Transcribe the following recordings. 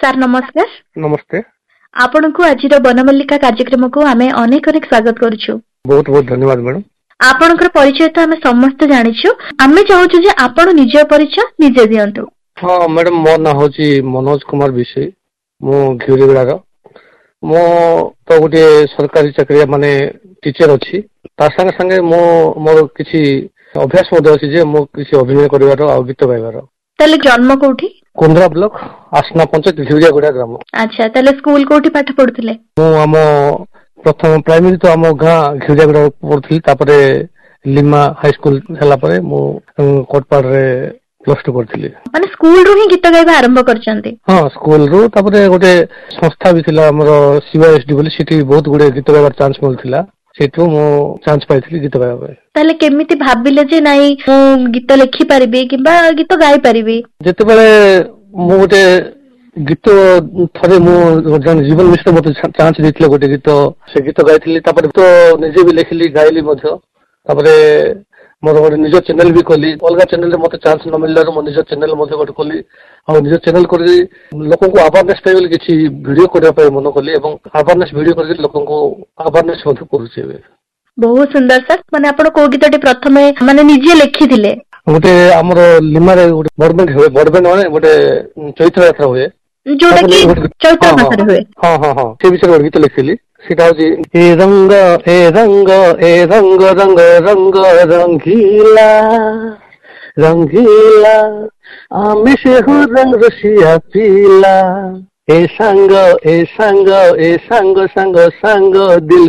Sir ନମସ୍କାର। नमस्ते। ଆପଣଙ୍କୁ ଆଜିର ବନମଲ୍ଲିକା କାର୍ଯ୍ୟକ୍ରମକୁ ଆମେ ଅନେକ ଅନେକ ସ୍ୱାଗତ କରୁଛୁ। ବହୁତ ବହୁତ ଧନ୍ୟବାଦ ମ୍ୟାଡାମ। ଆପଣଙ୍କର ପରିଚୟ ତ ଆମେ ସମସ୍ତେ ଜାଣିଛୁ, ଆମେ ଚାହୁଁଛୁ ଯେ ଆପଣ ନିଜ ପରିଚୟ ନିଜେ ଦିଅନ୍ତୁ। ହଁ ମ୍ୟାଡାମ, ମୋ ନାଁ ହଉଛି ମନୋଜ କୁମାର ବିଶୋଇ। ମୁଁ ଘିରିଗୁଡାର। ମୁଁ ତ ଗୋଟିଏ ସରକାରୀ ଚାକିରିଆ ମାନେ ଟିଚର ଅଛି। ତା ସାଙ୍ଗେ ସାଙ୍ଗେ ମୋର କିଛି ଅଭ୍ୟାସ ମଧ୍ୟ ଅଛି ଯେ ମୁଁ କିଛି ଅଭିନୟ କରିବାର ଆଉ ଗୀତ ଗାଇବାର। ତାହେଲେ ଜନ୍ମ କୋଉଠି? କୁନ୍ଦ୍ରା ବ୍ଲକ ଆସନା ପଞ୍ଚାୟତ ଘିରିଗୁଡା ଗ୍ରାମ। ଆଚ୍ଛା, ତାହେଲେ ସ୍କୁଲ କୋଉଠି ପାଠ ପଢୁଥିଲେ? ମୁଁ ଆମ ପ୍ରଥମ ପ୍ରାଇମେରୀ ତ ଆମ ଗାଁ ଘିରିଗୁଡା ପଢୁଥିଲି। ତାପରେ ଲିମା ହାଇସ୍କୁଲ ହେଲା ପରେ ମୁଁ କୋଟପାଡରେ +2 କରିଥିଲି। ମାନେ ସ୍କୁଲରୁ ହିଁ ଗୀତ ଗାଇବା ଆରମ୍ଭ କରିଛନ୍ତି? ହଁ, ସ୍କୁଲରୁ। ତାପରେ ଗୋଟେ ସଂସ୍ଥା ବି ଥିଲା ଆମର CYSD ବୋଲି, ସେଠି ବହୁତ ଗୁଡେ ଗୀତ ଗାଇବାର ଚାନ୍ସ ମିଳୁଥିଲା। ସେଇଠୁ ମୁଁ ଚାନ୍ସ ପାଇଥିଲି ଗୀତ ଗାଇବା ପାଇଁ। ତାହେଲେ କେମିତି ଭାବିଲେ ଯେ ନାଇଁ ମୁଁ ଗୀତ ଲେଖିପାରିବି କିମ୍ବା ଗୀତ ଗାଇ ପାରିବି? ଯେତେବେଳେ ମୁଁ ଗୋଟେ ଗୀତ ଥରେ ମୁଁ ଜଣେ ଜୀବନ ମିଶ୍ର ମତେ ଚାନ୍ସ ଦେଇଥିଲେ ଗୋଟେ ଗୀତ, ସେ ଗୀତ ଗାଇଥିଲି। ତାପରେ ତ ନିଜେ ବି ଲେଖିଲି, ଗାଇଲି ମଧ୍ୟ। ତାପରେ ମୋର ଗୋଟେ ନିଜ ଚ୍ୟାନେଲ ବି କଲି। ଅଲଗା ଚ୍ୟାନେଲରେ ମତେ ଚାନ୍ସ ନ ମିଳିଲାରୁ ମୋ ନିଜ ଚ୍ୟାନେଲ ମଧ୍ୟ ଗୋଟେ କଲି। ଆଉ ନିଜ ଚ୍ୟାନେଲ କରି ଲୋକଙ୍କୁ ଆୱାରନେସ ପାଇଁ ବୋଲି କିଛି ଭିଡିଓ କରିବା ପାଇଁ ମନ କଲି ଏବଂ ଆୱାରନେସ ଭିଡିଓ କରିକି ଲୋକଙ୍କୁ ଆୱାରନେସ ମଧ୍ୟ କରୁଛି ଏବେ। ବହୁତ ସୁନ୍ଦର ସାର୍। ମାନେ ଆପଣ କୋଉ ଗୀତଟି ପ୍ରଥମେ ମାନେ ନିଜେ ଲେଖିଥିଲେ? ଗୋଟେ ଆମର ଲିମାରେ ଗୋଟେ ବଡବ୍ୟାଣ୍ଡ ହୁଏ। ବଡବ୍ୟାଣ୍ଡ ମାନେ ଗୋଟେ ଚୈତ୍ର ଯାତ୍ରା ହୁଏ, ଯୋଉଟା କି ଚୈତ୍ର ମାସରେ ହୁଏ। ହଁ ହଁ ହଁ, ସେ ବିଷୟରେ ଗୋଟେ ଗୀତ ଲେଖିଥିଲି। ସେଇଟା ହଉଛି ଏ ରଙ୍ଗ ଏ ରଙ୍ଗ ଏ ରଙ୍ଗ ରଙ୍ଗ ରଙ୍ଗ ରଙ୍ଗିଲା ରଙ୍ଗିଲା ଆମେ ସେ ରଙ୍ଗ ରସିଆ ପିଲା। ଏ ସାଙ୍ଗ ଏ ସାଙ୍ଗ ଏ ସାଙ୍ଗ ସାଙ୍ଗ ସାଙ୍ଗ ଦିଲ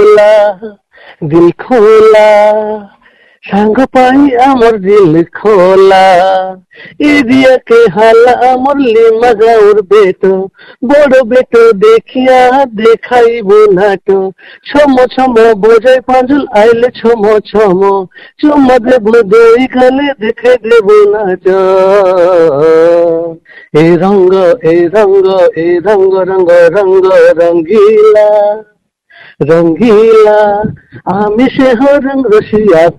ଖୋଲା ସାଙ୍ଗ ପାଇଁ ଆମର ଦିଲ ଖୋଲା। এরিয়া কে হালা আমার লিমা গাঁর বেট বড় বেট দেখিয়া দেখাইব নাট ছম ছম বোঝাই পাঁজুল আইলে ছম ছম চুমা দেব দই গালে দেখে দেব নাচ। এই রঙ্গ রঙ্গ রঙ্গ রঙ্গিলা রঙ্গিলা আমি সে রঙ্গ রসিয়া